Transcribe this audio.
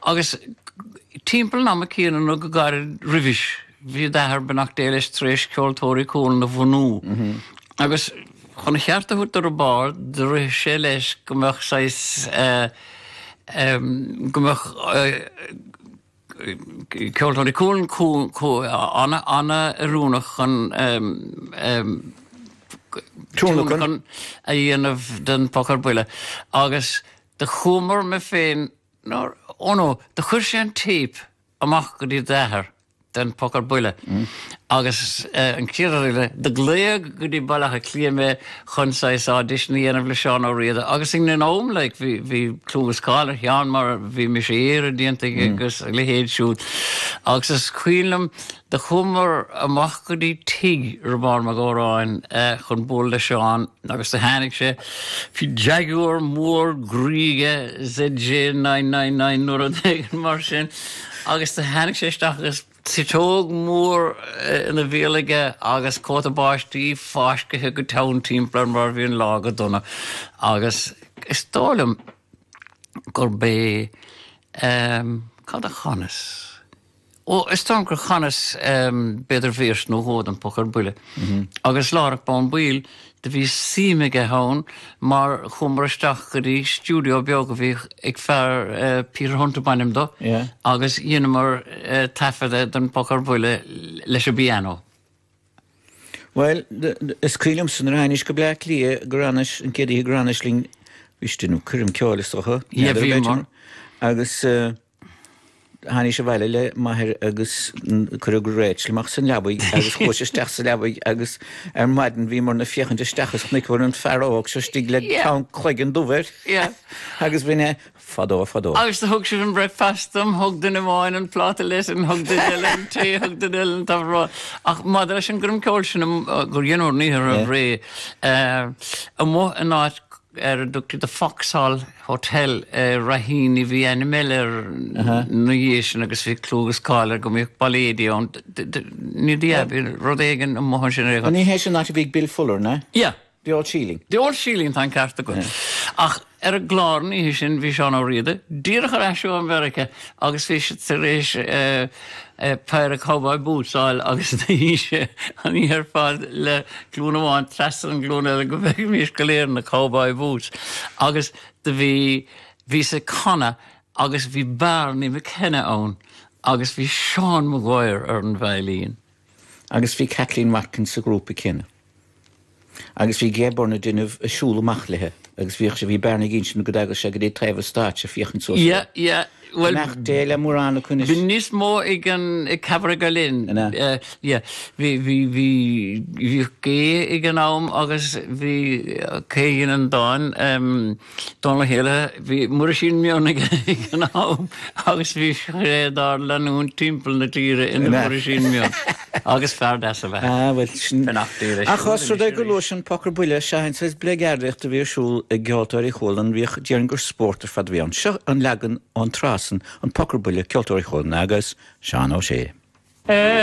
agus timppel na cían nó go gar rivis. Bhí dethir benach déiles tréis ceoltóirí cóil na bhnú. Agus chuna cheartta chuút ar a bar, de ri sé leis gomach sais gomach ceoltóirí cóil anna rúnach chun Túnachan a dhéanamh den Pocar Buile. Agus de chumar me féin, de chuir sé an típ amach go dtí dheathir den Pocar Buile. Agus an círaile, de gléag go dtí bailach a clíame chunsáis audition dhéanamh le Seán Ó Riada. Agus in an óm, bhí clúgas cála chean mar bhí me sé éire dianta agus le héad siúd. Agus is cuilam de chumar amach go dtí tig ar bar me góráin chun bóil le Seán, agus de hánig sé hí Jaguar mór gríige ZJ999 nuair a dhéag mar sin. Agus de hánig sé stachas Sitóg mór ina bhéalaige agus cóta báistí fáscathe go tán timppla mar bhíon lá go donna. Agus is tálam gur bé cad a chanas. Is tám gur chanas beidir bhírs nó hód an Pocar Buile. Agus lárach bán bhil de bhí síimeige hán mar chumar isteach go dtí stúdio beag go bhí ag fear Peter Hunter banim do, agus dhéanamar taifeadh den Pocar Buile leis a piano. Well, is cílam san rainis go bleach lia granis an cédaí granisling bhístinú chuirm ceolalas socha. Bhí mar. Agus Hanni sé bhile le maithir agus chu go réit leach san lebaigh agus chuise steach sa lebaigh agus ar maidin bhí mar na fiochananta stechas chnicúir an fearóg so stig le tá chuigan dúhar agus bhíine fadó. Agus thug sé an breakfastam, thug den amháin an pláta leis an thug den eile té thug den eile táhrá. Ach mad leis an gurm ceol sin gur dhéanúir níthar a ré. A mó an áit ar dúchtaí de Foxhall Hotel rahín I bhí ana miller na dhéisian agus bhí clúgas cálar go mbeadh baléidión. Ní dhéabh rud éigean an mthair sin réige. An ní hééis sin náte bhíh Bill Fuller, na? Yeah. The Old Shieling. The Old Shieling tá cearta go. Ach ar a gláir ní sin bhí Seán Ó Riada, díreach ar eisiú America agus bhí si tar éis pair a cowboy boots-áil agus dhíise an íar fád le glúnaháin trestan an glúna le go bheith mís go léir na cowboy boots. Agus de bhí sa conna agus bhí barní bhí cenne ón agus bhí Seán Maguire ar an bhailíon. Agus bhí Kathleen Watkins sa grúpa cinenne. Agus bhí géborna duineh a siúla machlathe, agus bhíoh sé bhí bearna gin sin go agus sé go dtí tréimh stáit a fiochan so. Well, nach déile móránna chuine. Bhí níos mó ag an Cabra Galin. Bhí gé ag an ám agus bhí céan an dáin Donla Héile, bhí mar sin meonnig ag an ám agus bhí réadar leún timppel na tíre in mar sin meon. Agus fear des a bheith. Well, sin benachtíire. Achos rud go lós an Pocar Buile seain says blegeardacht a bhí siúl ag geoltóirí chóil bhíoh dearan gur spórtar fad bhí an seo an legan an trásan an Pocar Buile ceoltóirí chóil agus Seán Ó Sé.